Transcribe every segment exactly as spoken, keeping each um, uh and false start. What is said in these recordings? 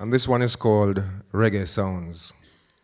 And this one is called Reggae Sounds.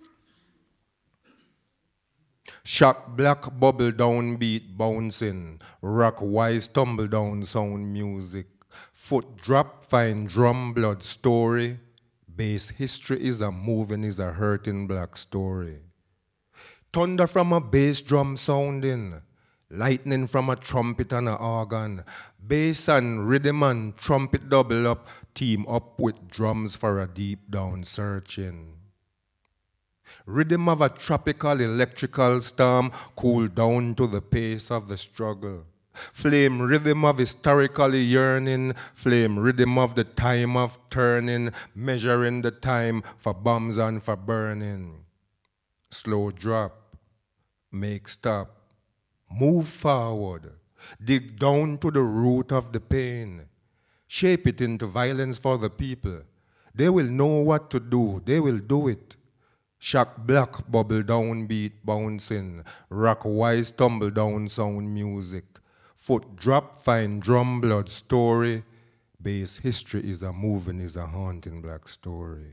Shock black bubble down beat bouncing, rock wise tumble down sound music, foot drop fine drum blood story, bass history is a moving is a hurting black story. Thunder from a bass drum sounding, lightning from a trumpet and a organ, bass and rhythm and trumpet double up, team up with drums for a deep down searching. Rhythm of a tropical electrical storm cool down to the pace of the struggle. Flame rhythm of historically yearning, flame rhythm of the time of turning, measuring the time for bombs and for burning. Slow drop, make stop, move forward, dig down to the root of the pain, shape it into violence for the people. They will know what to do, they will do it. Shock black bubble down beat bouncing, rock wise tumble down sound music, foot drop fine drum blood story, bass history is a moving is a haunting black story.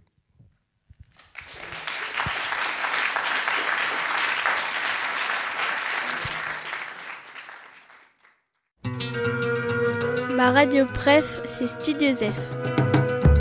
Ma radio préf, c'est Studio Zef.